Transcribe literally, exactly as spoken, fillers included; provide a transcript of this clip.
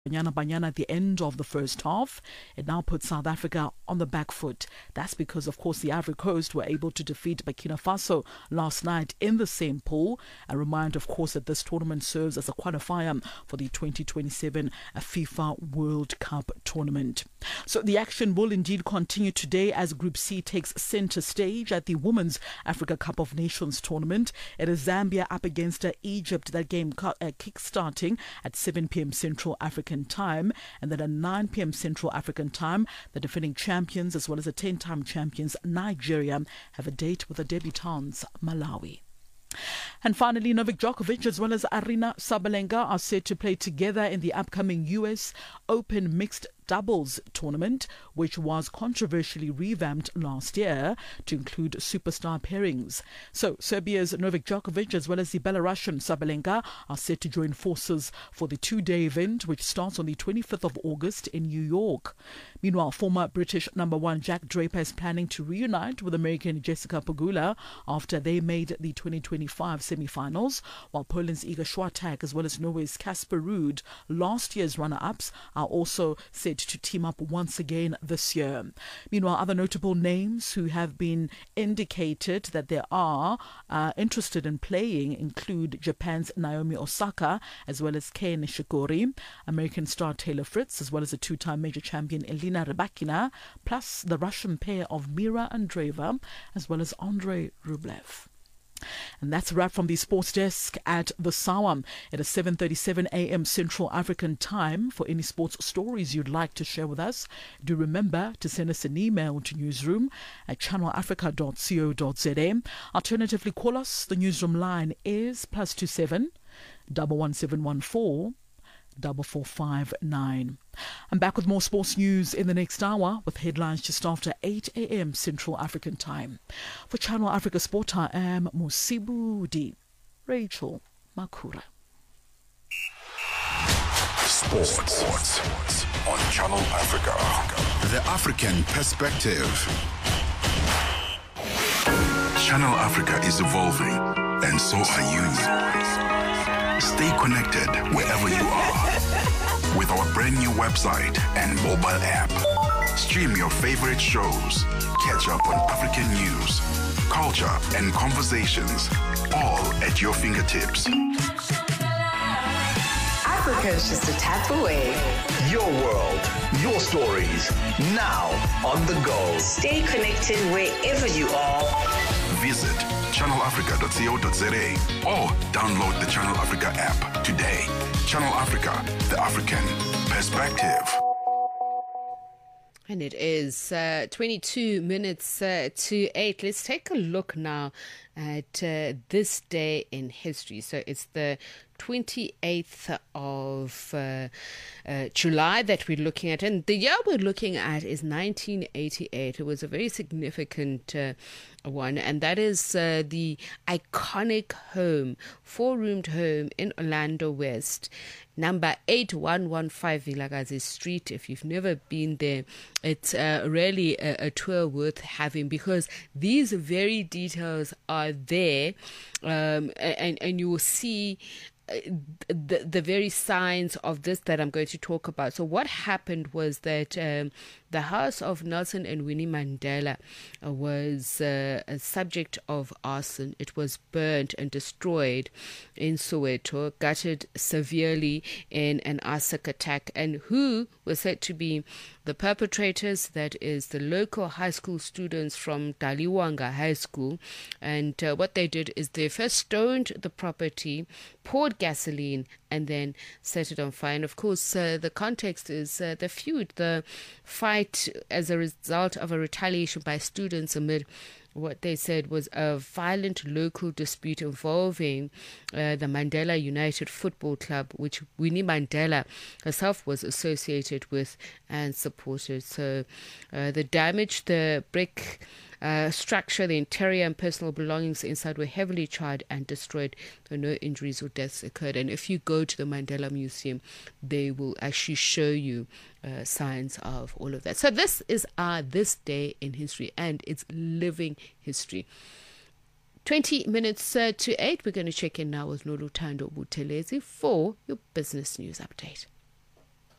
Banyana Banyana at the end of the first half. It now puts South Africa on the back foot. That's because, of course, the Ivory Coast were able to defeat Burkina Faso last night in the same pool. A reminder, of course, that this tournament serves as a qualifier for the twenty twenty-seven FIFA World Cup tournament. So the action will indeed continue today as Group C takes centre stage at the Women's Africa Cup of Nations tournament. It is Zambia up against uh, Egypt. That game uh, kick-starting at seven p.m. Central African time, and then at nine p.m. Central African time, the defending champions as well as the ten-time champions Nigeria have a date with the debutantes Malawi. And finally, Novak Djokovic as well as Aryna Sabalenka are set to play together in the upcoming U S Open Mixed Doubles tournament, which was controversially revamped last year to include superstar pairings. So Serbia's Novak Djokovic as well as the Belarusian Sabalenka are set to join forces for the two-day event, which starts on the twenty-fifth of August in New York. Meanwhile, former British number one Jack Draper is planning to reunite with American Jessica Pegula after they made the twenty twenty-five semi-finals, while Poland's Iga Swiatek as well as Norway's Casper Ruud, last year's runner-ups, are also set to team up once again this year. Meanwhile, other notable names who have been indicated that they are uh, interested in playing include Japan's Naomi Osaka as well as Kei Nishikori, American star Taylor Fritz as well as a two-time major champion Elena Rybakina, plus the Russian pair of Mira Andreeva as well as Andrei Rublev. And that's a wrap from the sports desk at the Sawam. It is seven thirty-seven a.m. Central African time. For any sports stories you'd like to share with us, do remember to send us an email to newsroom at channel africa dot co dot za. Alternatively, call us. The newsroom line is plus two seven double one seven one four double four five nine. I'm back with more sports news in the next hour with headlines just after eight a.m. Central African time. For Channel Africa Sport, I am Musibudi Rachel Makura. Sports. Sports on Channel Africa. The African perspective. Channel Africa is evolving, and so are you. Stay connected wherever you are with our brand new website and mobile app. Stream your favorite shows, catch up on African news, culture, and conversations, all at your fingertips. Africa is just a tap away. Your world, your stories, now on the go. Stay connected wherever you are. Visit channel africa dot co dot za or download the Channel Africa app today. Channel Africa, the African perspective. And it is uh, twenty-two minutes uh, to eight. Let's take a look now at uh, this day in history. So it's the twenty-eighth of uh, uh, July that we're looking at. And the year we're looking at is nineteen eighty-eight. It was a very significant uh, one. And that is uh, the iconic home, four-roomed home in Orlando West, number eight one one five Vilakazi Street. If you've never been there, it's uh, really a, a tour worth having, because these very details are there, um, and, and you will see the the very signs of this that I'm going to talk about. So what happened was that um, the house of Nelson and Winnie Mandela uh, was uh, a subject of arson. It was burnt and destroyed in Soweto, gutted severely in an ASAC attack. And who was said to be the perpetrators? That is the local high school students from Daliwanga High School. And uh, what they did is they first stoned the property, poured gasoline, and then set it on fire. And of course, uh, the context is uh, the feud, the fight as a result of a retaliation by students amid what they said was a violent local dispute involving uh, the Mandela United Football Club, which Winnie Mandela herself was associated with and supported. So uh, the damage, the brick uh, structure, the interior and personal belongings inside were heavily charred and destroyed, though no injuries or deaths occurred. And if you go to the Mandela Museum, they will actually show you uh, signs of all of that. So this is our This Day in History, and it's living history. twenty minutes uh, to eight. We're going to check in now with Nolutando Buthelezi for your business news update.